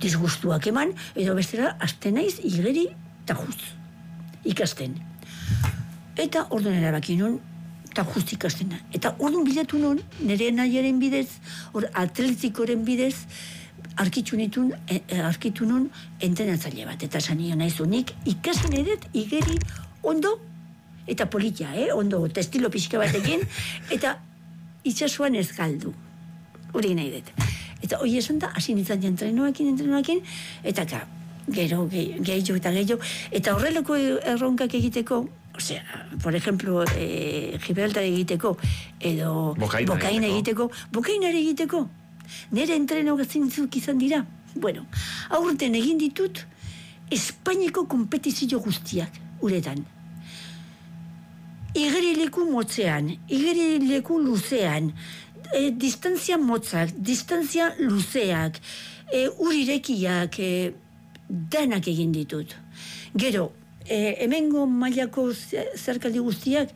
disgustuak eman, edo bestera, azten naiz, igeri eta just, ikasten. Eta orduan erabaki nun, eta just ikasten. Eta orduan bilatu nun, nire nahiaren bidez, atletikoren bidez, arkitu nun entrenatzaile bat. Eta sanio nahizunik, ikasten edet, igeri ondo, eta politia, ondo, estilo pixka batekin, eta itxasuan ez galdu. Hori nahi dut. Eta hori esan da, hasi nintzen entrenoekin, eta gero, gehiago eta gehiago, eta horrelako erronkak egiteko, por ejemplo, Gibraltar egiteko, edo Bokaina egiteko, nire entreno zintzuk izan dira. Bueno, aurten egin ditut, Espainiako kompetizio guztiak, uretan. Igerileku motzean, igerileku luzean, distantzia motzak, distantzia luzeak, urirekiak, danak egin ditut. Gero, hemengo mailako zerkaldi guztiak,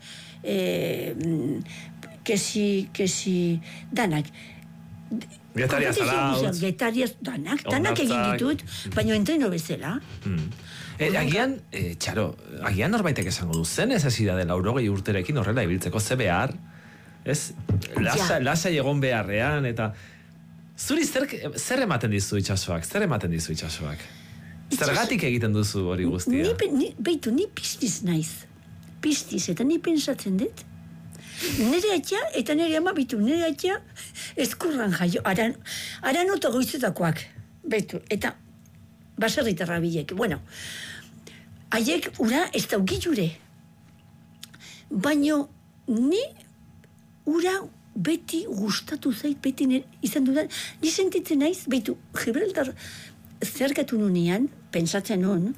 kesi, danak. Getariaz alauz. Getariaz, danak egin ditut, baina entreno bezala. Agian, Txaro, agian norbaitek esango du, zen ez hasi da dela 80 urterekin horrela ibiltzeko, ze behar, ez? Lasai egon beharrean, eta zuri zer ematen dizu itxasoak? Zergatik egiten duzu hori guztia? Ni piztiz naiz. Piztiz, eta ni pensatzen dut. Nire atxa, eta nire ama nire atxa eskurran jaio. Aran oto goizetakoak. Eta baserritarra bilek. Bueno, haiek ura ez daukitxure. Baina ni ura beti gustatu zait, beti izan dudan, ni sentitzen naiz, Gibraltar zerkatu nunean, pentsatzen nun,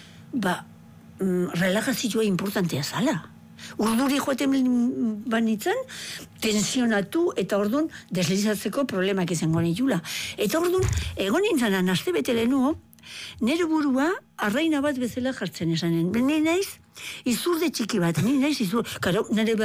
relajazioa importantea zala. Urduri joaten banitzen, tensionatu, eta orduan deslizatzeko problemak izango nitula. Eta orduan, egon nintzen aste bete lehenuo, nire burua arraina bat bezala jartzen esanen. Ni naiz, izurde txiki bat, nire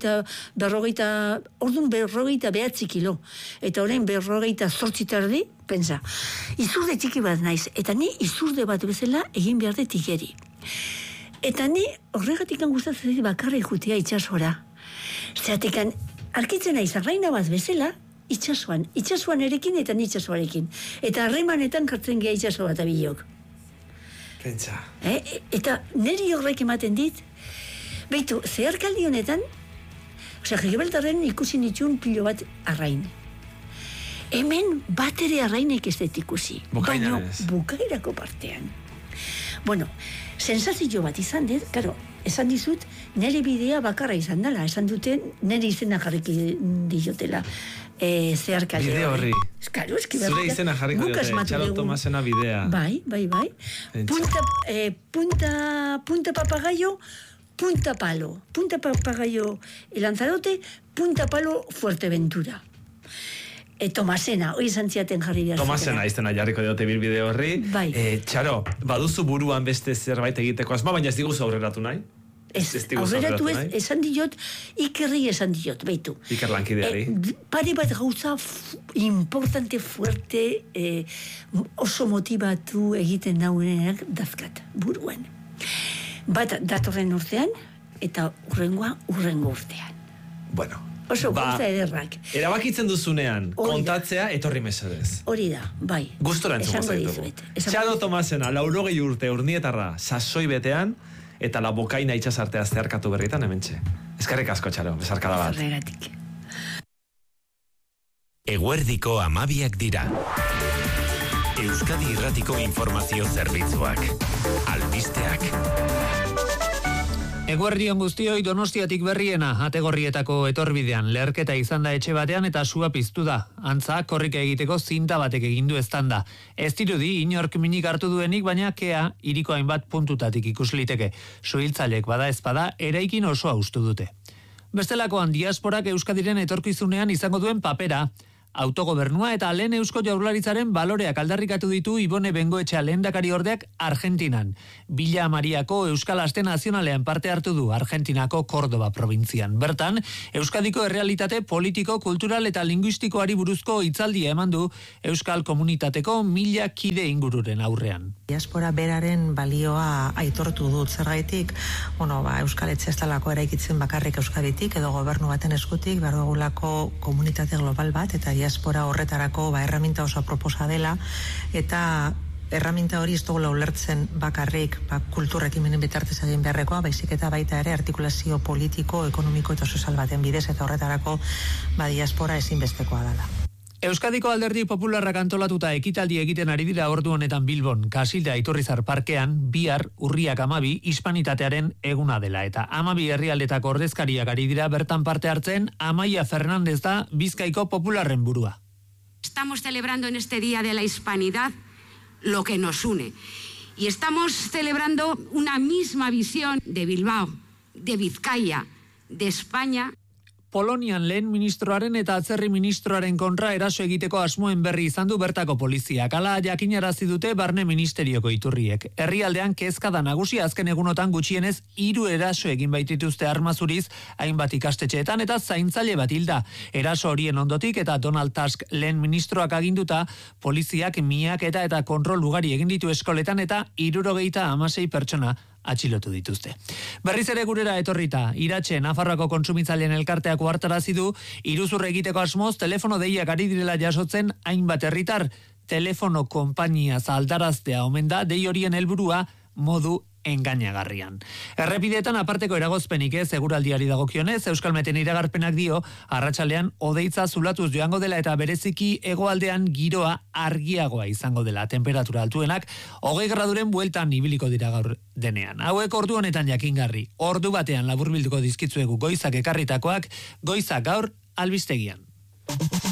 berrogeita behatzi kilo. Eta orain 48 tardi, pensa. Izurde txiki bat naiz, eta ni izurde bat bezala egin behar dut igeri. Eta ni horregatik gustatzen bakarra ikutia itxasora. Zeratik, arkitzen naiz arraina bat bezala, itxasuan erekin eta itxasuarekin. Eta harremanetan kartzen geha itxaso bat abilok. Pentsa. Eta niri horrek ematen dit, zeharkaldi honetan, Gibraltarren ikusi nituen pilo bat arrain. Hemen bat ere arrainek ez dut ikusi. Baina bukairako partean. Bueno, sensazio bat izan dut, karo, esan dizut, nire bidea bakarra izan dela, esan duten, nire izena jarriki diotela zeharkaldi. Bide horri. Zure izena jarriko diote, Txaro Tomasena bidea. Bai. Punta Papagayo, Punta Palo. Punta Papagayo Lanzarote, Punta Palo Fuerteventura. Tomasena, hori izan ziaten jarri behar. Tomasena, iztena jarriko diote bilbide horri. Bai. Txaro, baduzu buruan beste zerbait egiteko asma, baina ez diguzu aurreratu nahi? Aurreratu ez, esan diot, Ikerri esan diot, beitu. Iker lankideari. Pare bat gauza importante, fuerte, oso motivatu egiten daunenak dazkat, buruan. Bat datorren urtean, eta urrengo urtean. Bueno. Oso gauza ederrak. Erabakitzen duzunean, kontatzea etorri mesedez. Hori da, bai. Gustora entzuko zaitugu. Txaro Tomasena, 80 urte urnietarra sasoi betean, eta la Bokaina itxasartea zeharkatu berrietan hementxe. Eskerrik asko, Txaro, besarkada bat. Horregatik. Eguerdiko 12 dira. Euskadi Irratiko Informazio Zerbitzuak. Albisteak. Eguerdion guztioi Donostiatik berriena, Ategorrietako etorbidean leherketa izan da etxe batean eta sua piztu da. Antza, korrika egiteko zinta batek egindu eztanda. Ez dirudi inork minik hartu duenik, baina kea hiriko hainbat puntutatik ikusliteke. Suhiltzaileek bada ezpada eraikin oso haustu dute. Bestelakoan diasporak Euskadiren etorkizunean izango duen papera. autogobernua eta lehen Eusko Jaurlaritzaren baloreak aldarrikatu ditu Ibone Bengoetxea lehendakari ordeak Argentinan. Villa Mariako Euskal Aste Nazionalean parte hartu du Argentinako Kordoba probintzian. Bertan, Euskadiko errealitate politiko, kultural eta linguistikoari buruzko hitzaldia eman du Euskal Komunitateko 1000 kide ingururen aurrean. Diaspora beraren balioa aitortu dut zergaitik, Euskal Etxe ez dalako eraikitzen bakarrik Euskaditik edo gobernu baten eskutik, behar dugulako komunitate global bat eta diaspora horretarako erraminta oso proposa dela eta erraminta hori ez dugula ulertzen bakarrik kultur ekimenen bitartez egin beharrekoa, baizik eta baita ere artikulazio politiko, ekonomiko eta sozial baten bidez eta horretarako diaspora ezinbestekoa dela. Euskadiko Alderdi Popularrak antolatuta ekitaldi egiten ari dira ordu honetan Bilbon, Kasilda Iturrizar parkean, bihar urriak 12 hispanitatearen eguna dela eta 12 herrialdetako ordezkariak ari dira bertan parte hartzen. Amaia Fernandez da Bizkaiko Popularren burua. Estamos celebrando en este Día de la Hispanidad lo que nos une y estamos celebrando una misma visión de Bilbao, de Vizcaya, de España. Polonian lehen ministroaren eta atzerri ministroaren kontra eraso egiteko asmoen berri izan du bertako poliziak. Hala jakinarazi dute barne ministerioko iturriek. Herrialdean kezka da nagusi azken egunotan gutxienez 3 eraso egin baitituzte arma zuriz hainbat ikastetxeetan eta zaintzaile bat hilda. Eraso horien ondotik eta Donald Tusk lehen ministroak aginduta poliziak miaketa eta kontrol ugari egin ditu eskoletan eta 76 pertsona atxilotu dituzte. Berriz ere gurera etorrita, Iratxe Nafarroako kontsumitzaileen elkarteak ohartarazi du iruzur egiteko asmoz telefono deiak ari direla jasotzen hainbat herritar. Telefono konpainia zaldaraztea omen da dei horien helburua modu engainagarrian. Errepideetan aparteko eragozpenik ez eguraldiari dagokionez, Euskalmeten iragarpenak dio arratsalean hodeitza zulatuz joango dela eta bereziki hegoaldean giroa argiagoa izango dela. Temperatura altuenak 20 graduren bueltan ibiliko dira gaur denean. Hauek ordu honetan jakingarri. Ordu batean laburbilduko dizkitzuegu goizak ekarritakoak, goizak gaur albistegian.